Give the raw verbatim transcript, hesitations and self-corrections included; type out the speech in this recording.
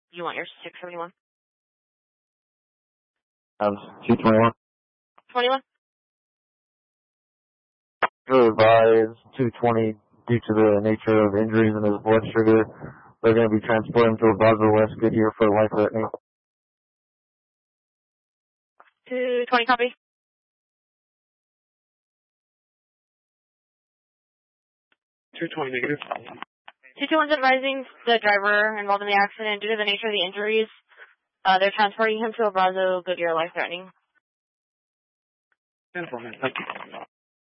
You want your six seventy-one? I was two twenty-one. twenty-one? To advise two twenty due to the nature of injuries in his blood sugar. They're going to be transporting him to a Brazos West Goodyear for life threatening. two twenty copy. two twenty negative. two twenty-one's advising the driver involved in the accident due to the nature of the injuries. Uh, they're transporting him to a Brazos Goodyear life threatening. ten four, thank you.